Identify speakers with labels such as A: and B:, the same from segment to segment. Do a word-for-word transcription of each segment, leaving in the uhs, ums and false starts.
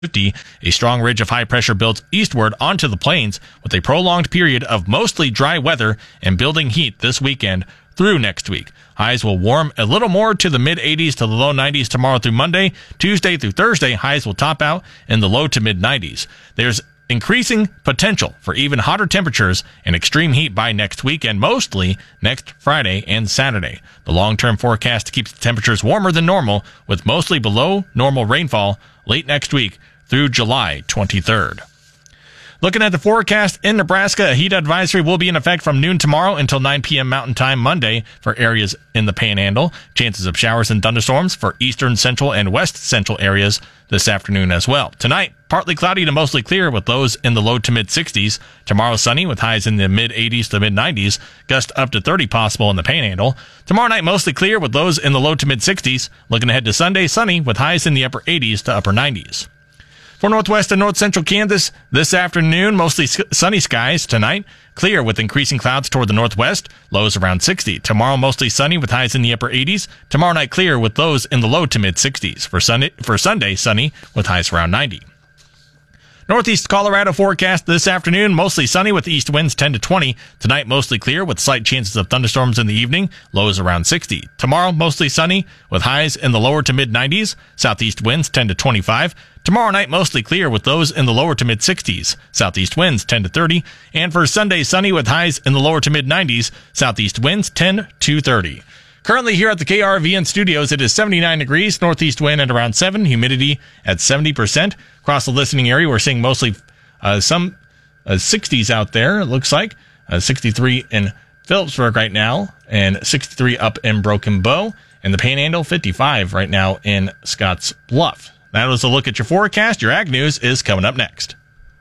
A: fifty. A strong ridge of high pressure builds eastward onto the plains with a prolonged period of mostly dry weather and building heat this weekend through next week. Highs will warm a little more to the mid eighties to the low nineties tomorrow through Monday. Tuesday through Thursday, highs will top out in the low to mid nineties. There's increasing potential for even hotter temperatures and extreme heat by next weekend, mostly next Friday and Saturday. The long-term forecast keeps the temperatures warmer than normal, with mostly below normal rainfall late next week through July twenty-third. Looking at the forecast in Nebraska, a heat advisory will be in effect from noon tomorrow until nine p.m. Mountain Time Monday for areas in the Panhandle. Chances of showers and thunderstorms for eastern, central, and west central areas this afternoon as well. Tonight, partly cloudy to mostly clear with lows in the low to mid sixties. Tomorrow, sunny with highs in the mid eighties to mid nineties. Gust up to thirty possible in the Panhandle. Tomorrow night, mostly clear with lows in the low to mid sixties. Looking ahead to Sunday, sunny with highs in the upper eighties to upper nineties. For northwest and north central Kansas, this afternoon, mostly sunny skies. Tonight, clear with increasing clouds toward the northwest, lows around sixty. Tomorrow, mostly sunny with highs in the upper eighties. Tomorrow night, clear with lows in the low to mid sixties. For Sunday, for Sunday, sunny with highs around ninety. Northeast Colorado forecast this afternoon, mostly sunny with east winds ten to twenty. Tonight, mostly clear with slight chances of thunderstorms in the evening, lows around sixty. Tomorrow, mostly sunny with highs in the lower to mid nineties, southeast winds ten to twenty-five. Tomorrow night, mostly clear with lows in the lower to mid sixties, southeast winds ten to thirty. And for Sunday, sunny with highs in the lower to mid nineties, southeast winds ten to thirty. Currently here at the K R V N studios, it is seventy-nine degrees, northeast wind at around seven, humidity at seventy percent. Across the listening area, we're seeing mostly uh, some uh, sixties out there, it looks like. Uh, sixty-three in Phillipsburg right now, and sixty-three up in Broken Bow. And the Panhandle, fifty-five right now in Scotts Bluff. That was a look at your forecast. Your Ag News is coming up next.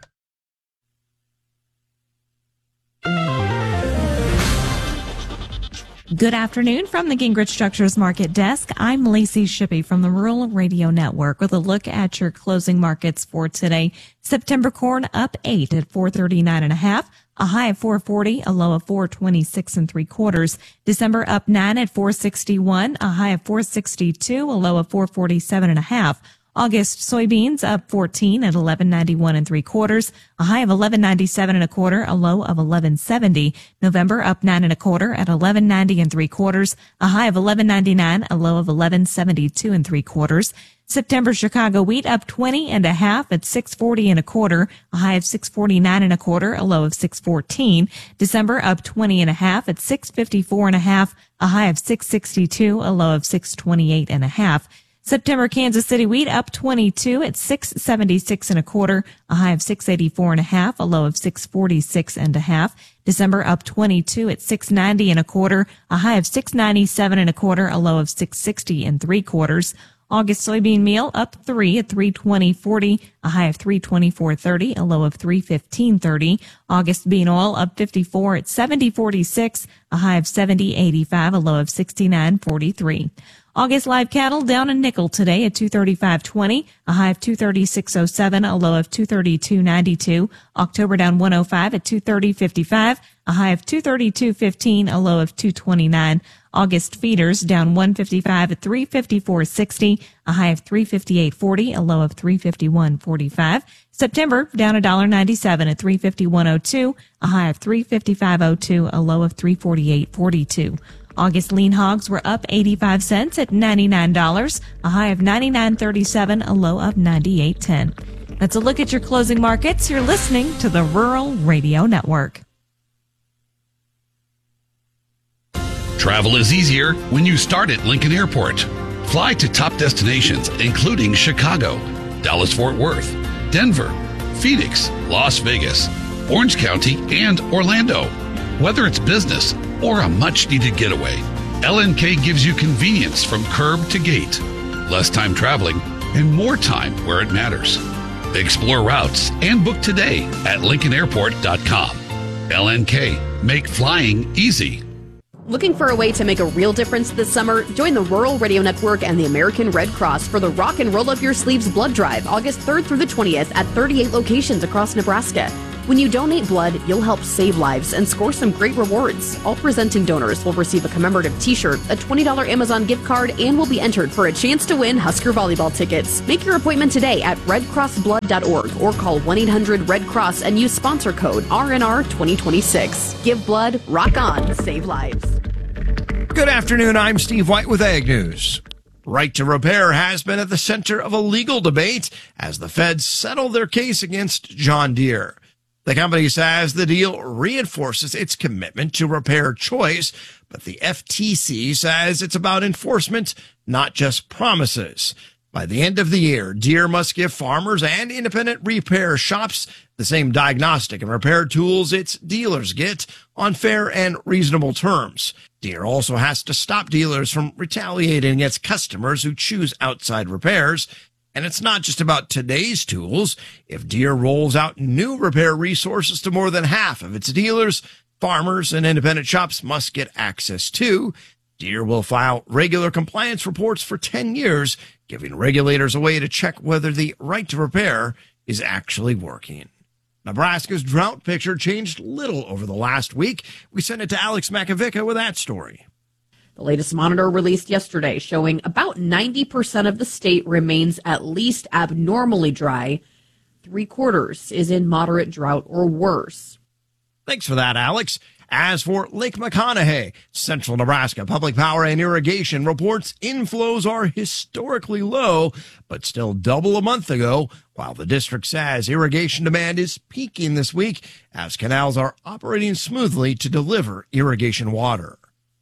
B: Good afternoon from the Gingrich Structures Market Desk. I'm Lacey Shippey from the Rural Radio Network with a look at your closing markets for today. September corn up eight at four thirty-nine and a half, a high of four forty, a low of four twenty-six and three quarters. December up nine at four sixty-one, a high of four sixty-two, a low of four forty-seven and a half. August soybeans up fourteen at eleven ninety-one and three quarters, a high of eleven ninety-seven and a quarter, a low of eleven seventy. November up nine and a quarter at eleven ninety and three quarters, a high of eleven ninety-nine, a low of eleven seventy-two and three quarters. September Chicago wheat up twenty and a half at six forty and a quarter, a high of six forty-nine and a quarter, a low of six fourteen. December up twenty and a half at six fifty-four and a half, a high of six sixty-two, a low of six twenty-eight and a half. September Kansas City wheat up twenty-two at six seventy-six and a quarter, a high of six eighty-four and a half, a low of six forty-six and a half. December up twenty-two at six ninety and a quarter, a high of six ninety-seven and a quarter, a low of six sixty and three quarters. August soybean meal up three at three twenty forty, a high of three twenty-four thirty, a low of three fifteen thirty. August bean oil up fifty-four at seventy forty-six, a high of seventy eighty-five, a low of sixty-nine forty-three. August live cattle down a nickel today at two thirty-five twenty, a high of two thirty-six oh seven, a low of two thirty-two ninety-two. October down one oh five at two thirty fifty-five, a high of two thirty-two fifteen, a low of two twenty-nine. August feeders down one fifty-five at three fifty-four sixty, a high of three fifty-eight forty, a low of three fifty-one forty-five. September down one ninety-seven at three fifty-one oh two, a high of three fifty-five oh two, a low of three forty-eight forty-two. August lean hogs were up eighty-five cents at ninety-nine dollars, a high of ninety-nine thirty-seven, a low of ninety-eight ten. That's a look at your closing markets. You're listening to the Rural Radio Network.
C: Travel is easier when you start at Lincoln Airport. Fly to top destinations including Chicago, Dallas-Fort Worth, Denver, Phoenix, Las Vegas, Orange County, and Orlando. Whether it's business or a much-needed getaway, L N K gives you convenience from curb to gate, less time traveling, and more time where it matters. Explore routes and book today at lincoln airport dot com. L N K, make flying easy.
D: Looking for a way to make a real difference this summer? Join the Rural Radio Network and the American Red Cross for the Rock and Roll Up Your Sleeves Blood Drive, August third through the twentieth at thirty-eight locations across Nebraska. When you donate blood, you'll help save lives and score some great rewards. All presenting donors will receive a commemorative t-shirt, a twenty dollars Amazon gift card, and will be entered for a chance to win Husker volleyball tickets. Make your appointment today at red cross blood dot org or call one eight hundred red cross and use sponsor code R N R twenty twenty-six. Give blood, rock on, save lives.
E: Good afternoon, I'm Steve White with Ag News. Right to repair has been at the center of a legal debate as the feds settle their case against John Deere. The company says the deal reinforces its commitment to repair choice, but the F T C says it's about enforcement, not just promises. By the end of the year, Deere must give farmers and independent repair shops the same diagnostic and repair tools its dealers get on fair and reasonable terms. Deere also has to stop dealers from retaliating against customers who choose outside repairs. And it's not just about today's tools. If Deere rolls out new repair resources to more than half of its dealers, farmers and independent shops must get access to. Deere will file regular compliance reports for ten years, giving regulators a way to check whether the right to repair is actually working. Nebraska's drought picture changed little over the last week. We send it to Alex Makovica with that story.
D: The latest monitor released yesterday showing about ninety percent of the state remains at least abnormally dry. Three quarters is in moderate drought or worse.
E: Thanks for that, Alex. As for Lake McConaughey, Central Nebraska Public Power and Irrigation reports inflows are historically low, but still double a month ago, while the district says irrigation demand is peaking this week as canals are operating smoothly to deliver irrigation water.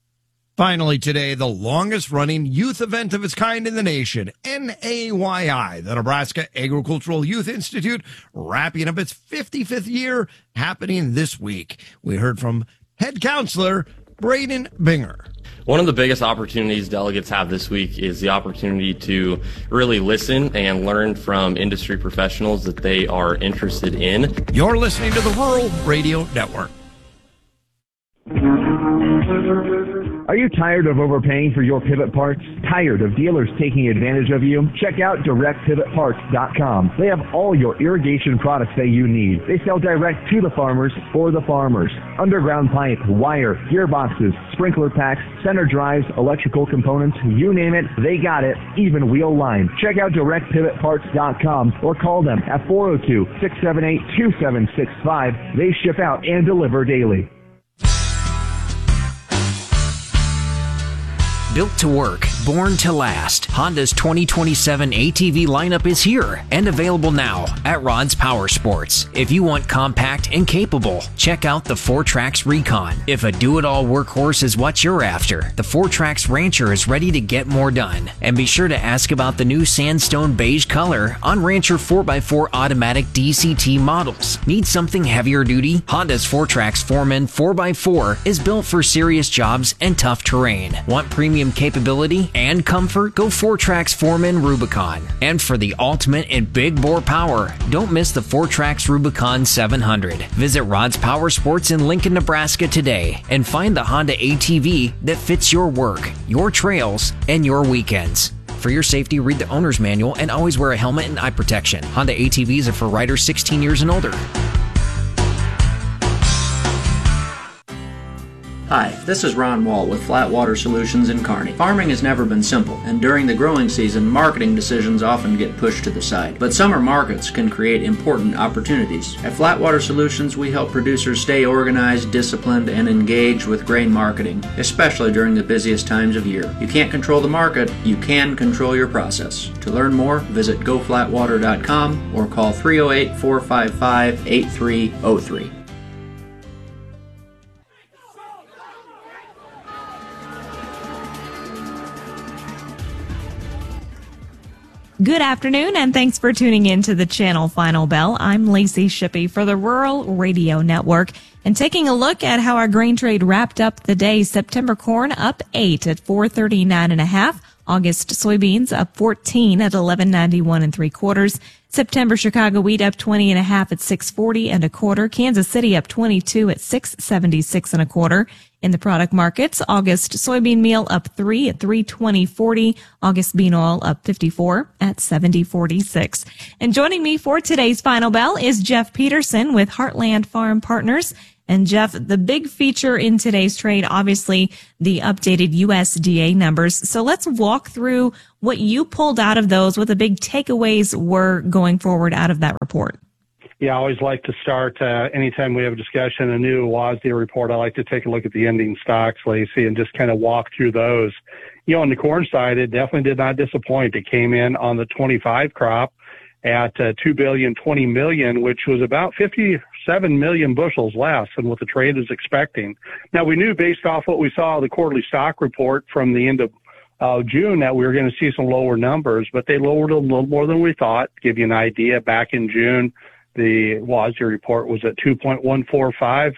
E: Finally today, the longest-running youth event of its kind in the nation, N A Y I, the Nebraska Agricultural Youth Institute, wrapping up its fifty-fifth year, happening this week. We heard from head counselor Braden Binger.
F: One of the biggest opportunities delegates have this week is the opportunity to really listen and learn from industry professionals that they are interested in.
E: You're listening to the Rural Radio Network.
G: Are you tired of overpaying for your pivot parts? Tired of dealers taking advantage of you? Check out direct pivot parts dot com. They have all your irrigation products that you need. They sell direct to the farmers for the farmers. Underground pipe, wire, gearboxes, sprinkler packs, center drives, electrical components, you name it, they got it, even wheel line. Check out direct pivot parts dot com or call them at four oh two, six seven eight, two seven six five. They ship out and deliver daily.
H: Built to work, born to last, Honda's twenty twenty-seven A T V lineup is here and available now at Rod's Power Sports. If you want compact and capable, check out the four Trax Recon. If a do-it-all workhorse is what you're after, the four Trax Rancher is ready to get more done. And be sure to ask about the new sandstone beige color on Rancher four by four automatic D C T models. Need something heavier duty? Honda's four Trax Foreman four by four is built for serious jobs and tough terrain. Want premium capability and comfort? Go four Trax Foreman Rubicon. And for the ultimate in big bore power, don't miss the four Trax Rubicon seven hundred. Visit Rod's Power Sports in Lincoln, Nebraska today and find the Honda A T V that fits your work, your trails, and your weekends. For your safety, read the owner's manual and always wear a helmet and eye protection. Honda A T Vs are for riders sixteen years and older.
I: Hi, this is Ron Wall with Flatwater Solutions in Kearney. Farming has never been simple, and during the growing season, marketing decisions often get pushed to the side. But summer markets can create important opportunities. At Flatwater Solutions, we help producers stay organized, disciplined, and engaged with grain marketing, especially during the busiest times of year. You can't control the market, you can control your process. To learn more, visit go flatwater dot com or call three oh eight, four five five, eight three oh three.
B: Good afternoon, and thanks for tuning in to the channel Final Bell. I'm Lacey Shippey for the Rural Radio Network, and taking a look at how our grain trade wrapped up the day. September corn up eight at four thirty-nine and a half. August soybeans up fourteen at eleven ninety-one and three quarters. September Chicago wheat up twenty and a half at six forty and a quarter. Kansas City up twenty-two at six seventy-six and a quarter. In the product markets, August soybean meal up three at three twenty forty. August bean oil up fifty-four at seventy forty-six. And joining me for today's Final Bell is Jeff Peterson with Heartland Farm Partners. And Jeff, the big feature in today's trade, obviously the updated U S D A numbers. So let's walk through what you pulled out of those, what the big takeaways were going forward out of that report.
J: Yeah, I always like to start, uh, anytime we have a discussion, a new W A S D A report, I like to take a look at the ending stocks, Lacey, and just kind of walk through those. You know, on the corn side, it definitely did not disappoint. It came in on the twenty-five crop at uh, two billion twenty million, which was about fifty-seven million bushels less than what the trade was expecting. Now, we knew based off what we saw the quarterly stock report from the end of uh, June that we were going to see some lower numbers, but they lowered a little more than we thought. To give you an idea, back in June, the W A S D A report was at two point one four five.